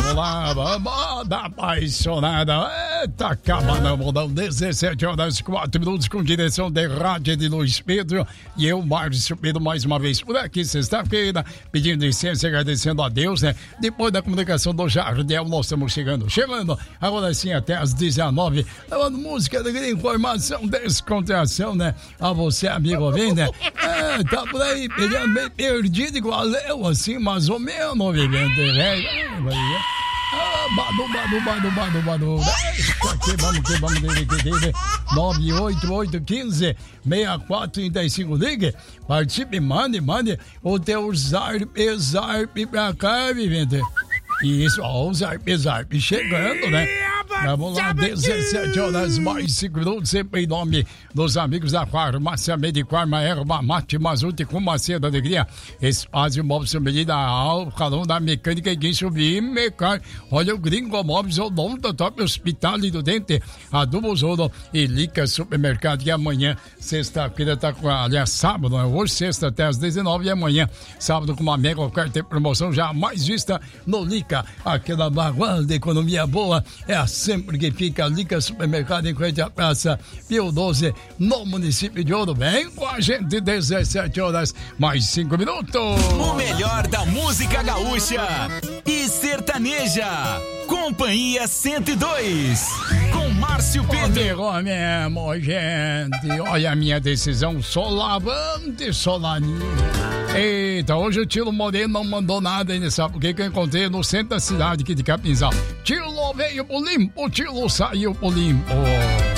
Vamos lá, vamos dar apaixonada. Eita, cabana, mudando 17 horas 4 minutos com direção de rádio de Luiz Pedro. E eu, Márcio Pedro, mais uma vez por aqui, sexta-feira, pedindo licença e agradecendo a Deus, né? Depois da comunicação do Jardel, nós estamos chegando agora sim até às 19, levando música, alegria, informação, descontração, né? A você, amigo ouvinte, né? Tá por aí, pegando meio perdido, igual eu, assim, mais ou menos, vivendo, né? Badu. Aqui, vamos, 98815-6435, ligue, participe, mande o teu zarp pra cá, vivente. Isso, ó, o zarp chegando, né? Vamos lá, 17 horas mais 5 minutos, sempre em nome dos amigos da Farmácia Medicarma, Erva Mate, Mazute com Macia da Alegria, Espaço Móveis, medida ao calão da mecânica e guincho Vimecar. Olha o Gringo Móveis, o dono do Top Hospital e do Dente, Adubo Zolo e Lica Supermercado. E amanhã, sexta-feira, tá com, aliás, sábado, né? Hoje, sexta, até às 19 e amanhã, sábado, com uma mega oferta e promoção já mais vista no Lica. Aquela baguala de economia boa é a sempre que fica Lica Supermercado em frente à Praça Pio 12, no município de Ouro. Vem com a gente, 17 horas mais 5 minutos. O melhor da música gaúcha e sertaneja. Companhia 102, com Márcio Pedro. Amigo mesmo, gente. Olha a minha decisão, solavante, solaninha. Eita, hoje o Tilo Moreno não mandou nada ainda, sabe por que eu encontrei no centro da cidade aqui de Capinzal. Tilo veio pro limpo, Tilo saiu pro limpo.